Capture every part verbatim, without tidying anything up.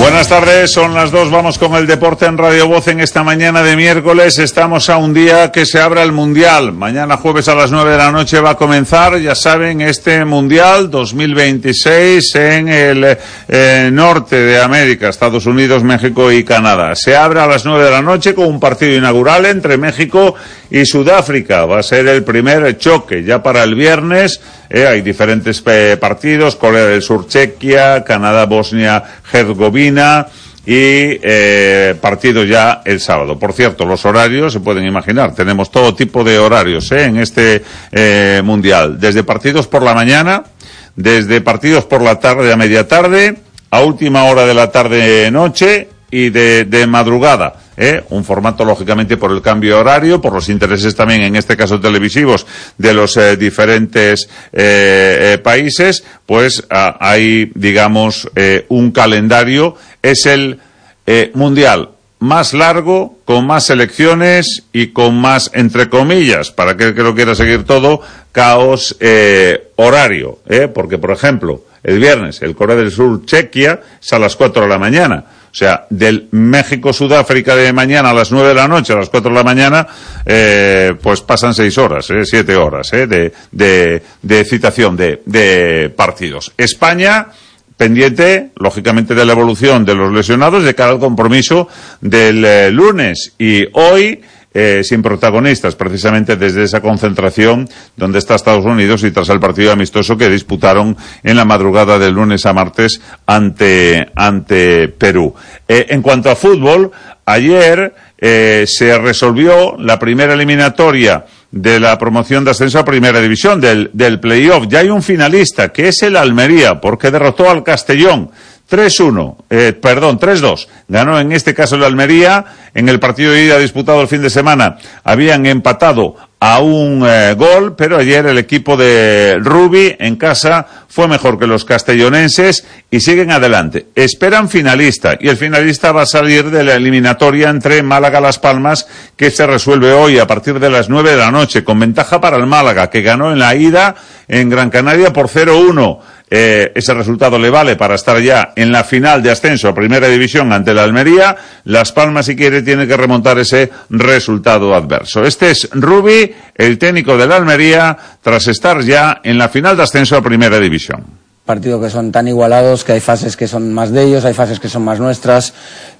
Buenas tardes, son las dos, vamos con el deporte en Radio Voz en esta mañana de miércoles. Estamos a un día que se abre el Mundial. Mañana jueves a las nueve de la noche va a comenzar, ya saben, este Mundial dos mil veintiséis en el eh, norte de América, Estados Unidos, México y Canadá. Se abre a las nueve de la noche con un partido inaugural entre México y Sudáfrica. Va a ser el primer choque ya para el viernes. Eh, hay diferentes eh, partidos, Corea del Sur, Chequia, Canadá, Bosnia, Herzegovina y eh, partido ya el sábado. Por cierto, los horarios se pueden imaginar, tenemos todo tipo de horarios eh, en este eh, Mundial, desde partidos por la mañana, desde partidos por la tarde a media tarde, a última hora de la tarde-noche y de, de madrugada. ¿Eh? Un formato, lógicamente, por el cambio de horario, por los intereses también, en este caso televisivos, de los eh, diferentes eh, eh, países, pues ah, hay, digamos, eh, un calendario. Es el eh, mundial más largo, con más selecciones y con más, entre comillas, para aquel que lo quiera seguir todo, caos eh, horario. ¿eh? Porque, por ejemplo, el viernes, el Corea del Sur, Chequia, es a las cuatro de la mañana. O sea, del México-Sudáfrica de mañana a las nueve de la noche a las cuatro de la mañana, eh, pues pasan seis horas, eh, siete horas, eh, de, de, de citación de, de partidos. España, pendiente, lógicamente, de la evolución de los lesionados de cara al compromiso del eh, lunes. Y hoy, Eh, sin protagonistas, precisamente desde esa concentración donde está Estados Unidos y tras el partido amistoso que disputaron en la madrugada del lunes a martes ante, ante Perú. Eh, en cuanto a fútbol, ayer eh, se resolvió la primera eliminatoria de la promoción de ascenso a Primera División, del, del playoff. Ya hay un finalista, que es el Almería, porque derrotó al Castellón. tres uno, eh, perdón, tres dos. Ganó en este caso el Almería. En el partido de ida disputado el fin de semana habían empatado a un eh, gol, pero ayer el equipo de Rubi en casa fue mejor que los castellonenses y siguen adelante. Esperan finalista y el finalista va a salir de la eliminatoria entre Málaga-Las Palmas, que se resuelve hoy a partir de las nueve de la noche, con ventaja para el Málaga, que ganó en la ida en Gran Canaria por cero uno. Eh, ese resultado le vale para estar ya en la final de ascenso a Primera División ante la Almería. Las Palmas, si quiere, tiene que remontar ese resultado adverso. Este es Rubi, el técnico de la Almería, tras estar ya en la final de ascenso a Primera División. Partidos que son tan igualados que hay fases que son más de ellos, hay fases que son más nuestras.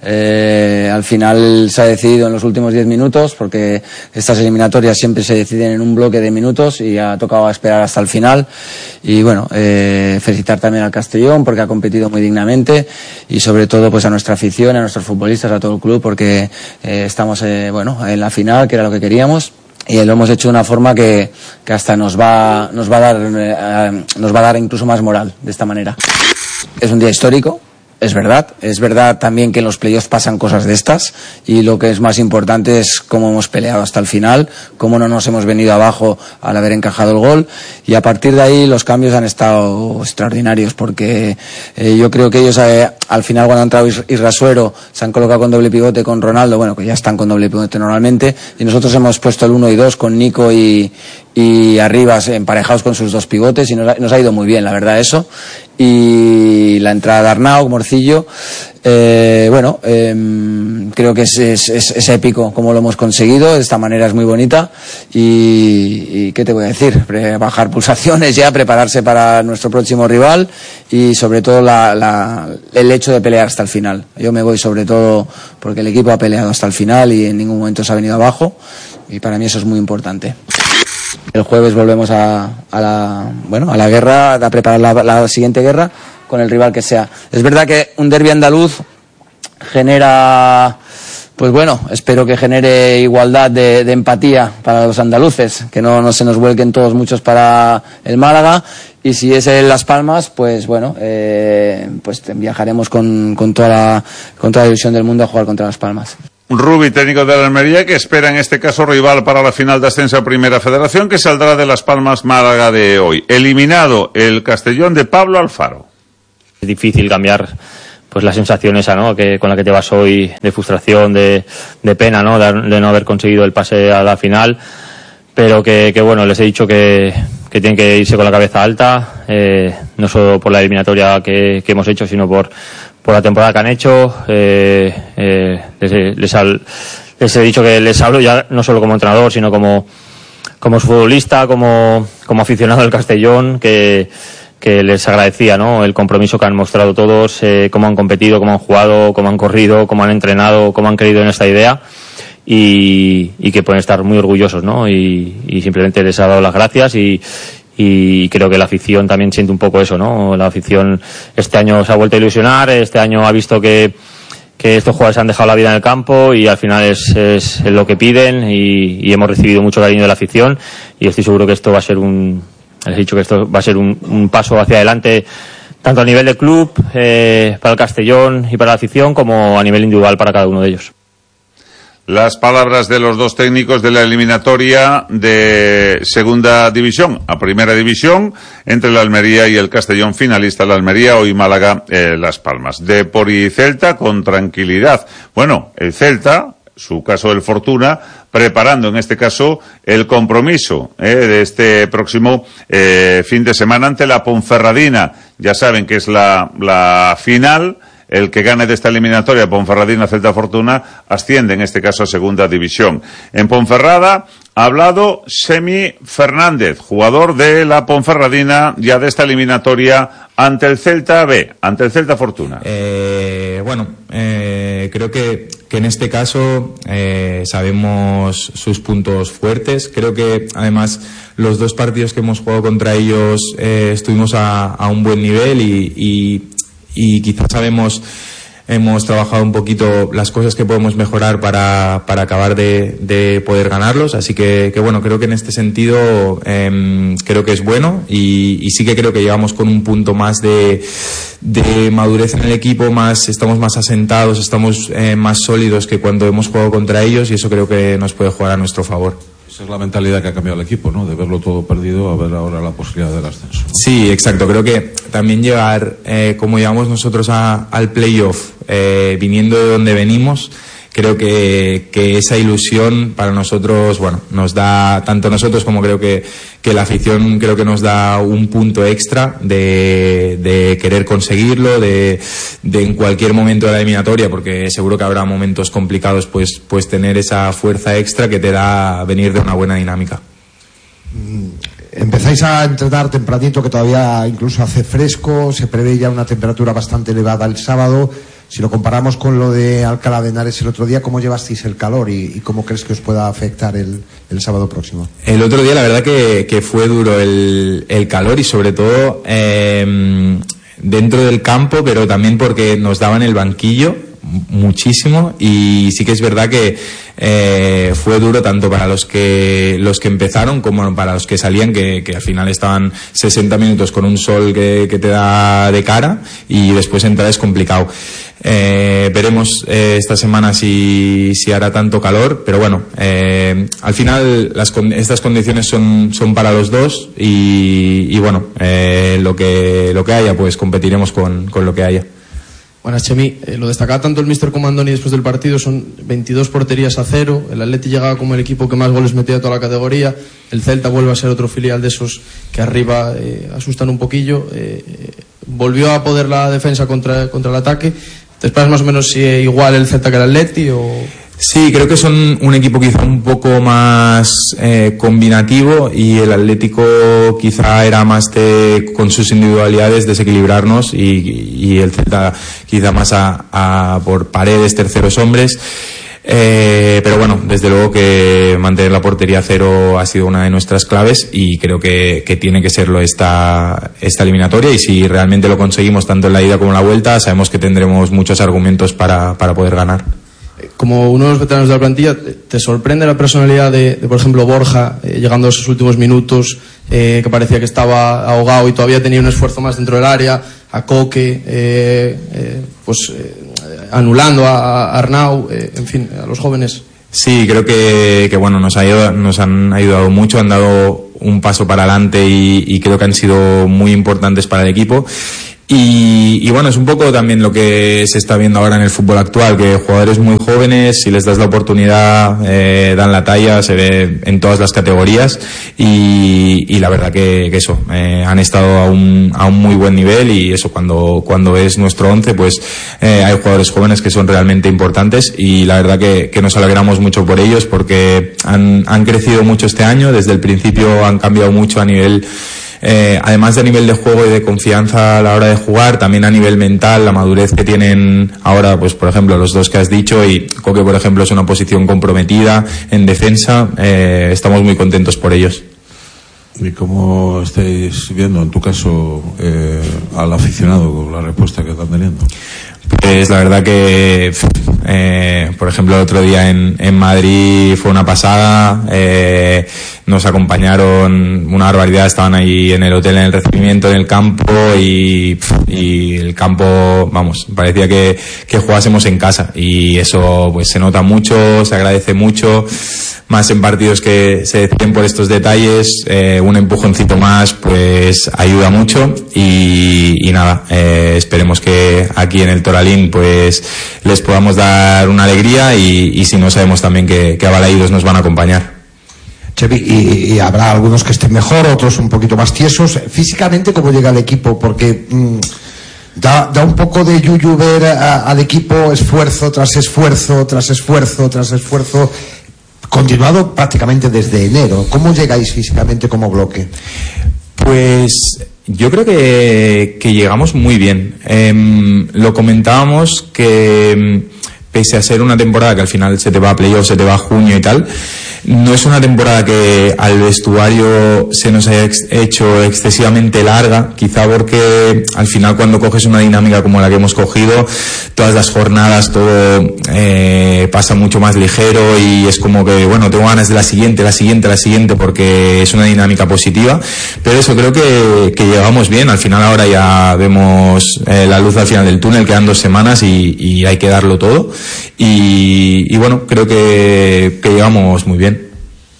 Eh, al final se ha decidido en los últimos diez minutos, porque estas eliminatorias siempre se deciden en un bloque de minutos y ha tocado esperar hasta el final. Y bueno, eh, felicitar también al Castellón porque ha competido muy dignamente y sobre todo pues a nuestra afición, a nuestros futbolistas, a todo el club, porque eh, estamos eh, bueno en la final, que era lo que queríamos. Y lo hemos hecho de una forma que, que hasta nos va, nos va a dar, eh, nos va a dar incluso más moral de esta manera. Es un día histórico, es verdad. Es verdad también que en los playoffs pasan cosas de estas y lo que es más importante es cómo hemos peleado hasta el final, cómo no nos hemos venido abajo al haber encajado el gol y a partir de ahí los cambios han estado extraordinarios porque eh, yo creo que ellos eh, al final cuando ha entrado Irrasuero se han colocado con doble pivote con Ronaldo, bueno, que ya están con doble pivote normalmente y nosotros hemos puesto el uno y dos con Nico y, y Arribas emparejados con sus dos pivotes y nos ha, nos ha ido muy bien, la verdad, eso. Y la entrada de Arnau, Morcillo, eh, bueno, eh, creo que es, es, es, es épico como lo hemos conseguido, de esta manera es muy bonita y, y ¿qué te voy a decir? Bajar pulsaciones ya, prepararse para nuestro próximo rival y sobre todo la, la, el hecho de pelear hasta el final. Yo me voy sobre todo porque el equipo ha peleado hasta el final y en ningún momento se ha venido abajo y para mí eso es muy importante. El jueves volvemos a, a la bueno a la guerra, a preparar la, la siguiente guerra con el rival que sea. Es verdad que un derbi andaluz genera, pues bueno, espero que genere igualdad de, de empatía para los andaluces, que no, no se nos vuelquen todos muchos para el Málaga. Y si es en Las Palmas, pues bueno, eh, pues viajaremos con, con toda la, con toda la división del mundo a jugar contra Las Palmas. Rubi, técnico de la Almería, que espera en este caso rival para la final de ascenso a Primera Federación, que saldrá de Las Palmas Málaga de hoy. Eliminado el Castellón de Pablo Alfaro. Es difícil cambiar pues la sensación esa, ¿no?, que con la que te vas hoy, de frustración, de, de pena, ¿no?, de, de no haber conseguido el pase a la final, pero que, que bueno, les he dicho que, que tienen que irse con la cabeza alta, eh, no solo por la eliminatoria que, que hemos hecho, sino por, por la temporada que han hecho. Eh, eh, les, les, al, les he dicho que les hablo ya no solo como entrenador, sino como, como futbolista, como, como aficionado del Castellón, que, que les agradecía, ¿no?, el compromiso que han mostrado todos, eh, cómo han competido, cómo han jugado, cómo han corrido, cómo han entrenado, cómo han creído en esta idea. Y, y que pueden estar muy orgullosos, ¿no? Y, y simplemente les ha dado las gracias y, y creo que la afición también siente un poco eso, ¿no? La afición este año se ha vuelto a ilusionar, este año ha visto que, que estos jugadores han dejado la vida en el campo y al final es, es lo que piden y, y hemos recibido mucho cariño de la afición y estoy seguro que esto va a ser un, les he dicho que esto va a ser un, un paso hacia adelante tanto a nivel de club, eh, para el Castellón y para la afición, como a nivel individual para cada uno de ellos. Las palabras de los dos técnicos de la eliminatoria de segunda división a primera división entre la Almería y el Castellón, finalista la Almería, hoy Málaga, eh, Las Palmas. Depor y Celta con tranquilidad. Bueno, el Celta, su caso el Fortuna, preparando en este caso el compromiso eh, de este próximo eh, fin de semana ante la Ponferradina. Ya saben que es la, la final. El que gane de esta eliminatoria, Ponferradina, Celta, Fortuna, asciende en este caso a segunda división. En Ponferrada ha hablado Semi Fernández, jugador de la Ponferradina, ya de esta eliminatoria ante el Celta B, ante el Celta Fortuna. Eh, bueno, eh, creo que, que en este caso eh, sabemos sus puntos fuertes. Creo que además los dos partidos que hemos jugado contra ellos eh, estuvimos a, a un buen nivel y, y y quizás sabemos, hemos trabajado un poquito las cosas que podemos mejorar para, para acabar de, de poder ganarlos, así que, que bueno, creo que en este sentido eh, creo que es bueno y, y sí que creo que llegamos con un punto más de, de madurez en el equipo, más estamos más asentados, estamos eh, más sólidos que cuando hemos jugado contra ellos y eso creo que nos puede jugar a nuestro favor. Esa es la mentalidad que ha cambiado el equipo, ¿no? De verlo todo perdido a ver ahora la posibilidad del ascenso. Sí, exacto. Creo que también llegar, eh, como llegamos nosotros a, al playoff, eh, viniendo de donde venimos, creo que, que esa ilusión para nosotros, bueno, nos da, tanto nosotros como creo que, que la afición creo que nos da un punto extra de, de querer conseguirlo, de, de en cualquier momento de la eliminatoria, porque seguro que habrá momentos complicados, pues, pues tener esa fuerza extra que te da venir de una buena dinámica. Empezáis a entrenar tempranito, que todavía incluso hace fresco, se prevé ya una temperatura bastante elevada el sábado. Si lo comparamos con lo de Alcalá de Henares el otro día, ¿cómo llevasteis el calor y, y cómo crees que os pueda afectar el, el sábado próximo? El otro día la verdad que, que fue duro el, el calor y sobre todo eh, dentro del campo, pero también porque nos daban el banquillo muchísimo y sí que es verdad que eh, fue duro tanto para los que los que empezaron como para los que salían, que, que al final estaban sesenta minutos con un sol que, que te da de cara y después entrar es complicado. Eh, veremos eh, esta semana si, si hará tanto calor, pero bueno, eh, al final las, estas condiciones son, son para los dos y, y bueno, eh, lo que lo que haya, pues competiremos con, con lo que haya. Bueno, Chemi, eh, lo destacaba tanto el míster como Andoni después del partido, son veintidós porterías a cero, el Atleti llegaba como el equipo que más goles metía de toda la categoría, el Celta vuelve a ser otro filial de esos que arriba eh, asustan un poquillo, eh, volvió a poder la defensa contra, contra el ataque. ¿Te esperas más o menos si eh, igual el Celta que el Atleti o...? Sí, creo que son un equipo quizá un poco más eh, combinativo y el Atlético quizá era más de, con sus individualidades, desequilibrarnos y, y el Celta quizá más a, a por paredes, terceros hombres. Eh, pero bueno, desde luego que mantener la portería a cero ha sido una de nuestras claves y creo que, que tiene que serlo esta, esta eliminatoria y si realmente lo conseguimos tanto en la ida como en la vuelta, sabemos que tendremos muchos argumentos para, para poder ganar. Como uno de los veteranos de la plantilla, ¿te sorprende la personalidad de, de por ejemplo, Borja, eh, llegando a esos últimos minutos, eh, que parecía que estaba ahogado y todavía tenía un esfuerzo más dentro del área, a Coque, eh, eh, pues eh, anulando a, a Arnau, eh, en fin, a los jóvenes? Sí, creo que, que bueno, nos, ha ayudado, nos han ayudado mucho, han dado un paso para adelante y, y creo que han sido muy importantes para el equipo. Y, y bueno, es un poco también lo que se está viendo ahora en el fútbol actual, que jugadores muy jóvenes, si les das la oportunidad, eh, dan la talla, se ve en todas las categorías, y, y la verdad que, que eso, eh, han estado a un, a un muy buen nivel, y eso, cuando, cuando es nuestro once, pues eh, hay jugadores jóvenes que son realmente importantes, y la verdad que, que nos alegramos mucho por ellos, porque han, han crecido mucho este año, desde el principio han cambiado mucho a nivel Eh, además de a nivel de juego y de confianza a la hora de jugar, también a nivel mental, la madurez que tienen ahora, pues por ejemplo los dos que has dicho, y Coque por ejemplo es una posición comprometida en defensa, eh, estamos muy contentos por ellos. ¿Y cómo estáis viendo, en tu caso, eh, al aficionado con la respuesta que están teniendo? Pues la verdad que, eh, por ejemplo, el otro día en, en Madrid fue una pasada, eh, nos acompañaron una barbaridad, estaban ahí en el hotel, en el recibimiento, en el campo, y, y el campo, vamos, parecía que, que jugásemos en casa, y eso pues se nota mucho, se agradece mucho, más en partidos que se deciden por estos detalles, eh, un empujoncito más pues ayuda mucho, y, y nada, eh, esperemos que aquí en el Toralín pues les podamos dar una alegría, y, y si no, sabemos también que, que a Balaídos nos van a acompañar. Chevi, y, y habrá algunos que estén mejor, otros un poquito más tiesos. Físicamente, ¿cómo llega el equipo? Porque mmm, da, da un poco de yuyu ver a, al equipo esfuerzo tras esfuerzo, tras esfuerzo, tras esfuerzo, continuado prácticamente desde enero. ¿Cómo llegáis físicamente como bloque? Pues yo creo que, que llegamos muy bien. Eh, lo comentábamos que, pese a ser una temporada que al final se te va a playoff, se te va a junio y tal, no es una temporada que al vestuario se nos haya ex- hecho excesivamente larga, quizá porque al final cuando coges una dinámica como la que hemos cogido, todas las jornadas todo eh, pasa mucho más ligero, y es como que, bueno, tengo ganas de la siguiente, la siguiente, la siguiente, porque es una dinámica positiva, pero eso, creo que, que llegamos bien. Al final ahora ya vemos eh, la luz al final del túnel, quedan dos semanas y, y hay que darlo todo, y, y bueno, creo que, que llegamos muy bien.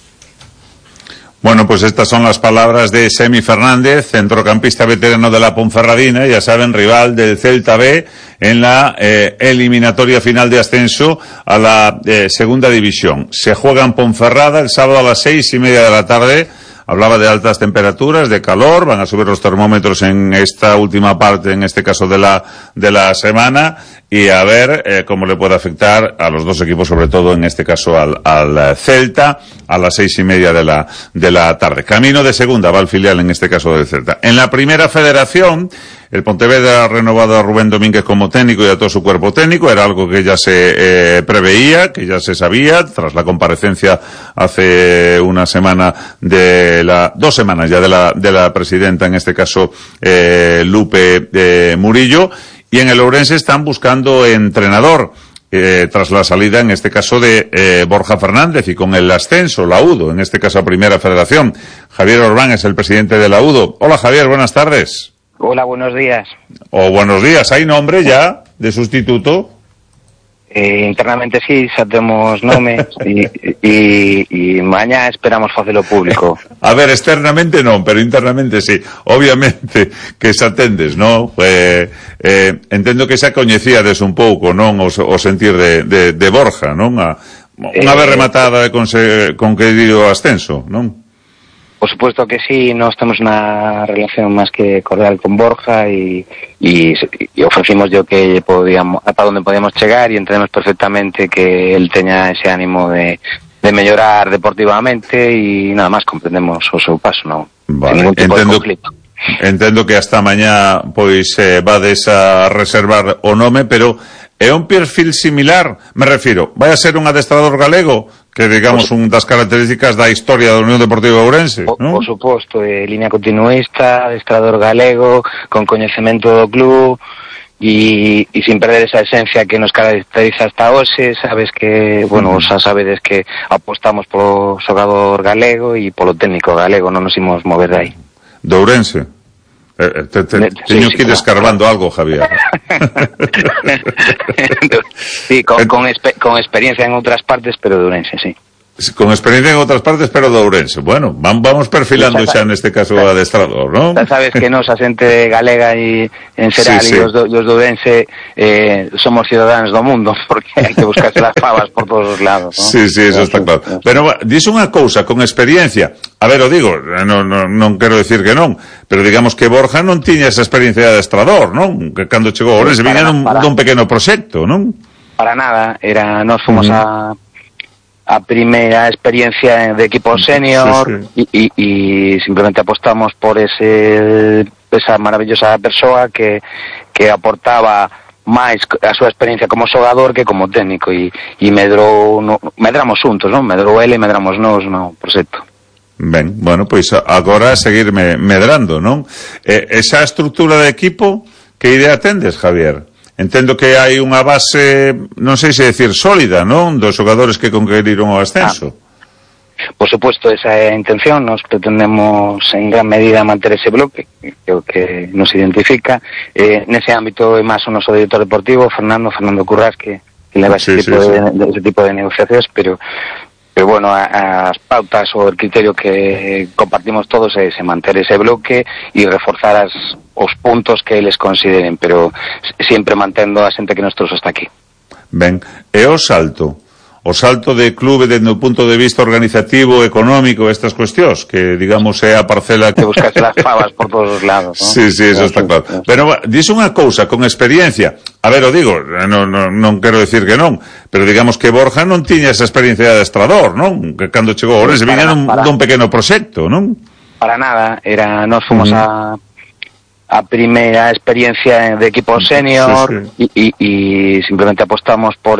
Bueno, pues estas son las palabras de Semi Fernández, centrocampista veterano de la Ponferradina, ya saben, rival del Celta B en la eh, eliminatoria final de ascenso a la eh, segunda división. Se juega en Ponferrada el sábado a las seis y media de la tarde. Hablaba de altas temperaturas, de calor, van a subir los termómetros en esta última parte, en este caso de la de la semana, y a ver eh, cómo le puede afectar a los dos equipos, sobre todo en este caso al, al Celta, a las seis y media de la de la tarde. Camino de segunda va el filial, en este caso del Celta. En la primera federación, el Pontevedra ha renovado a Rubén Domínguez como técnico y a todo su cuerpo técnico. Era algo que ya se eh, preveía, que ya se sabía, tras la comparecencia hace una semana de la, dos semanas ya de la, de la presidenta, en este caso, eh, Lupe eh, Murillo. Y en el Ourense están buscando entrenador, eh, tras la salida, en este caso, de eh, Borja Fernández, y con el ascenso, la U D O, en este caso a Primera Federación. Javier Orbán es el presidente de la U D O. Hola, Javier, buenas tardes. Hola, buenos días. O buenos días. ¿Hay nombre ya de sustituto? Eh, internamente sí, xa temos nomes e, e, e mañá esperamos facelo público. A ver, externamente non, pero internamente sí. Obviamente que se atendes, non? Eh, eh, entendo que xa coñecíades un pouco, non? O, o sentir de, de, de Borja, non? A, unha vez rematada de conse, concedido ascenso, non? Por supuesto que sí, nós temos unha relación máis que cordial con Borja, e, e, e ofrecimos yo que podíamos, para onde podíamos chegar, e entendemos perfectamente que él teña ese ánimo de, de mellorar deportivamente, e nada máis comprendemos o seu paso, non? Vale, ningún tipo entendo, de conflito. Entendo que hasta mañá pois eh, vades a reservar o nome, pero é un perfil similar, me refiro, vai a ser un adestrador galego, que digamos un das características da historia da Unión Deportiva Ourense, non? Por suposto, eh, línea continuista, adestrador galego, con coñecemento do club, e, e sin perder esa esencia que nos caracteriza hasta hoxe. Sabes que, bueno, xa sabedes que apostamos polo xogador galego e polo técnico galego, non nos imos mover de aí. De Ourense? Eh, te, te, sí, teño sí, que ir claro. descarbando algo, Javier. Sí, con, con, espe- con experiencia en outras partes, pero de Ourense, sí. Con experiencia en outras partes, pero de Ourense. Bueno, vamos perfilando xa neste caso o adestrador, non? Sabes que nos, a xente galega e en xeral sí, sí. e os, do, os de Ourense eh, somos ciudadanos do mundo, porque hai que buscarse las pavas por todos os lados, non? Sí, sí, eso está claro. Pero dis unha cousa, con experiencia, a ver, o digo, non, non, non quero decir que non, pero digamos que Borja non tiña esa experiencia de adestrador, non? Que cando chegou a Ourense viña dun, dun pequeno proxecto, non? Para nada, era, nos fomos uh -huh. a a primeira experiencia de equipo senior sí, sí. E, e simplemente apostamos por ese esa maravillosa persoa que, que aportaba máis a súa experiencia como xogador que como técnico e, e medrou, no, medramos xuntos, non? Medrou ele e medramos nós no proxecto. Ben, bueno, pois agora seguir me, medrando, non? Eh, esa estrutura de equipo, que idea tendes, Javier? Entendo que hai unha base, non sei se decir sólida, non? Dos xogadores que conqueriron o ascenso. Ah, por supuesto, esa é a intención. Nos pretendemos en gran medida manter ese bloque, que é o que nos identifica. Eh, nese ámbito é máis o noso director deportivo, Fernando, Fernando Currás, que, que leva ese, sí, tipo sí, de, sí. De, ese tipo de negociacións, pero... Pero bueno, as pautas ou o criterio que compartimos todos é ese, manter ese bloque e reforzar as, os puntos que eles consideren, pero sempre mantendo a xente que nos trouxe hasta aquí. Ben, e o salto? O salto de clube desde o punto de vista organizativo, económico, estas cuestións, que digamos é a parcela que buscarse las pavas por todos os lados, ¿no? Sí, sí, eso está claro. Pero dis unha cousa, con experiencia, a ver, o digo, non, non, non quero decir que non, pero digamos que Borja non tiña esa experiencia de adestrador, non? Que cando chegou a Ourense viña dun, dun pequeno proxecto, non? Para nada, era, nos fomos uh -huh. a a primeira experiencia de equipo senior sí, sí. E, e simplemente apostamos por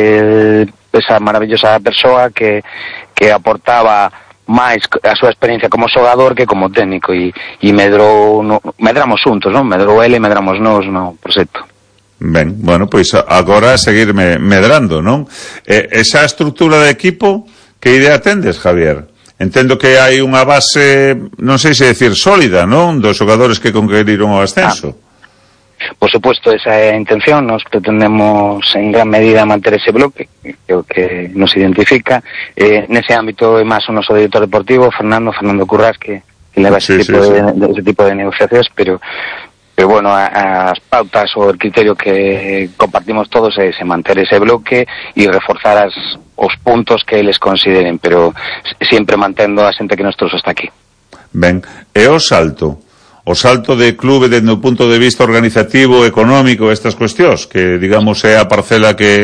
ese esa maravillosa persoa que, que aportaba máis a súa experiencia como xogador que como técnico e, e medrou, no, medramos xuntos, non? Medrou ele e medramos nós no proxecto. Ben, bueno, pois agora seguir me, medrando, non? Eh, esa estrutura de equipo, que idea tendes, Javier? Entendo que hai unha base, non sei se decir sólida, non? Dos xogadores que conqueriron o ascenso. Ah, por supuesto, esa é a intención. Nos pretendemos en gran medida manter ese bloque, que é o que nos identifica. Eh, nese ámbito é máis o noso director deportivo, Fernando, Fernando Currás, que, que leva ese, sí, tipo sí, de, sí. De, ese tipo de negociacións, pero... Pero bueno, as pautas ou o criterio que compartimos todos é ese, manter ese bloque e reforzar as, os puntos que eles consideren, pero sempre mantendo a xente que nos trouxe hasta aquí. Ben, e o salto? O salto de clube desde o punto de vista organizativo, económico, estas cuestións, que digamos é a parcela que